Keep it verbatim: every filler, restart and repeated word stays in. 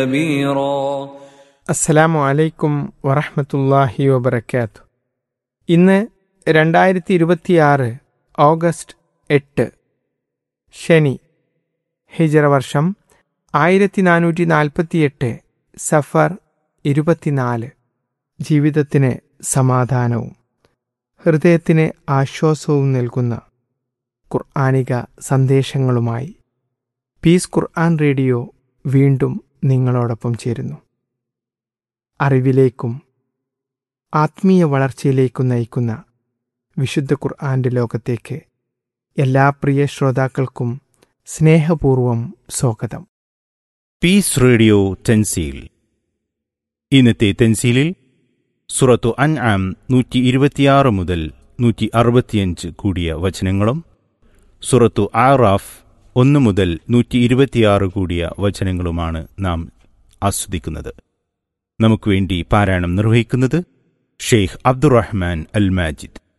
كبيرا. അസ്സലാമു അലൈക്കും വറഹ്മത്തുള്ളാഹി വബറകാതുഹു. ഇന്ന് രണ്ടായിരത്തി ഇരുപത്തിയാറ് ഓഗസ്റ്റ് എട്ട് ശനി, ഹിജറ വർഷം ആയിരത്തി നാനൂറ്റി നാൽപ്പത്തിയെട്ട് സഫർ ഇരുപത്തിനാല്. ജീവിതത്തിന് സമാധാനവും ഹൃദയത്തിന് ആശ്വാസവും നൽകുന്ന ഖുർആനിക സന്ദേശങ്ങളുമായി പീസ് ഖുർആൻ റേഡിയോ വീണ്ടും നിങ്ങളോടൊപ്പം ചേരുന്നു. അറിവിലേക്കും ആത്മീയ വളർച്ചയിലേക്കും നയിക്കുന്ന വിശുദ്ധ ഖുർആന്റെ ലോകത്തേക്ക് എല്ലാ പ്രിയ ശ്രോതാക്കൾക്കും സ്നേഹപൂർവം സ്വാഗതം. Piece radio Thanseel. ഇന്നത്തെ തൻസീലിൽ സൂറത്തു അൻആം നൂറ്റി ഇരുപത്തിയാറ് മുതൽ നൂറ്റി അറുപത്തിയഞ്ച് കൂടിയ വചനങ്ങളും സൂറത്തു ആറാഫ് ഒന്ന് മുതൽ നൂറ്റി ഇരുപത്തിയാറ് കൂടിയ വചനങ്ങളുമാണ് നാം ആസ്വദിക്കുന്നത്. നമുക്ക് വേണ്ടി പാരായണം നിർവഹിക്കുന്നത് ഷെയ്ഖ് അബ്ദുറഹ്മാൻ അൽ മാജിദ്.